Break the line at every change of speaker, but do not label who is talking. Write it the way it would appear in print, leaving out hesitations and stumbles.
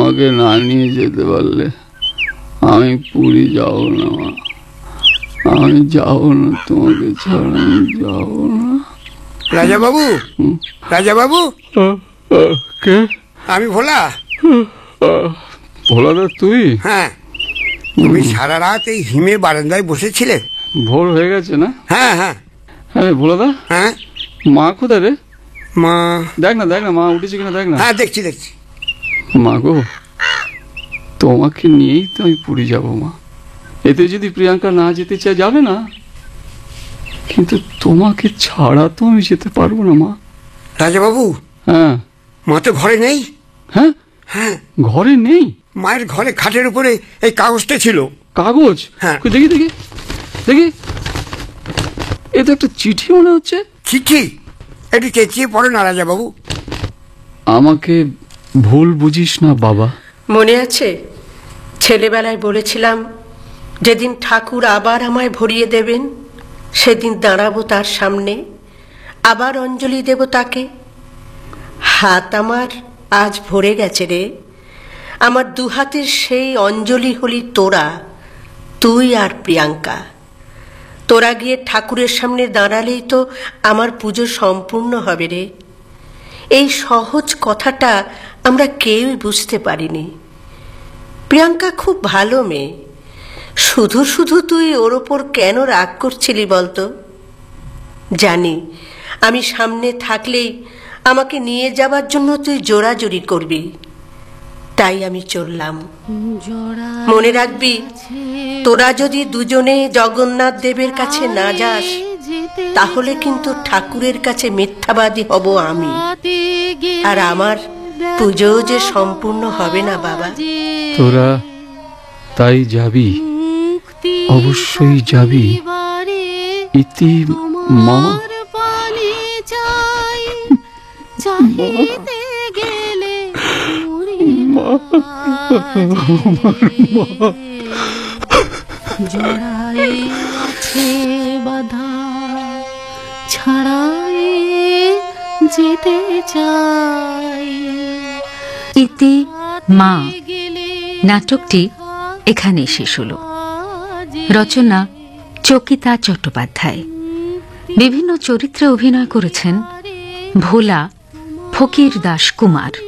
আমাকে না নিয়ে যেতে পারলে আমি পুরী যাব না মা, আমি যাব না, তোমাকে ছাড়া আমি যাব না।
রাজা বাবু, রাজা বাবু,
কে?
আমি ভোলা।
ভোলাদা তুই?
হ্যাঁ, তুমি সারা রাত এই হিমে বারান্দায় বসেছিলে।
ভোর হয়ে গেছে না?
হ্যাঁ হ্যাঁ
হ্যাঁ ভোলাদা।
হ্যাঁ,
মা কোথায় রে?
মা,
দেখ না দেখ না মা উঠেছে কিনা দেখ না।
হ্যাঁ দেখছি দেখছি।
মা গো, তোমাকে নিয়েই তো আমি পুরী যাব মা। এতে যদি প্রিয়াঙ্কা না যেতে চায় যাবে না, কিন্তু তোমাকে ছাড়া তো আমি যেতে পারবো না মা।
রাজা বাবু,
হ্যাঁ।
মা তো ঘরে নেই।
হ্যাঁ
হ্যাঁ,
ঘরে নেই?
মায়ের ঘরে খাটের উপরে এই কাগজটা ছিল।
কাগজ?
হ্যাঁ।
দেখি দেখি দেখি, এ তো একটা চিঠি মনে হচ্ছে।
চিঠি? একটু চেঁচিয়ে পড়ো না রাজা বাবু।
আমাকে ভুল বুঝিস না বাবা।
মনে আছে ছেলেবেলায় বলেছিলাম, যেদিন ঠাকুর আবার আমায় ভরিয়ে দেবেন সেদিন দাঁড়াবো তার সামনে, আবার অঞ্জলি দেব তাকে। হাত আমার আজ ভরে গেছে রে, আমার দুহাতের সেই অঞ্জলি হলি তোরা, তুই আর প্রিয়াঙ্কা। তোরা গিয়ে ঠাকুরের সামনে দাঁড়ালেই তো আমার পুজো সম্পূর্ণ হবে রে। এই সহজ কথাটা আমরা কেউই বুঝতে পারিনি। প্রিয়াঙ্কা খুব ভালো মেয়ে, শুধু শুধু তুই ওর ওপর কেন রাগ করছিলি বলতো? জানি আমি সামনে থাকলেই আমাকে নিয়ে যাবার জন্য তুই জোরাজুরি করবি, তাই আমি চললাম। মনে রাখবি, তোরা যদি দুজনে জগন্নাথ দেবের কাছে না যাস তাহলে কিন্তু ঠাকুরের কাছে মিথ্যাবাদী হব আমি, আর আমার পুজো যে সম্পূর্ণ হবে না বাবা।
তোরা তাই যাবি? অবশ্যই যাবি? ইতি মা।
জড়ায়ে আছে বাধা, ছাড়ায়ে যেতে চাই।
ইতি মা নাটকটি এখানে শেষ হলো। রচনা চকিতা চট্টোপাধ্যায়। বিভিন্ন চরিত্রে অভিনয় করেছেন ভোলা ফকির দাস কুমার,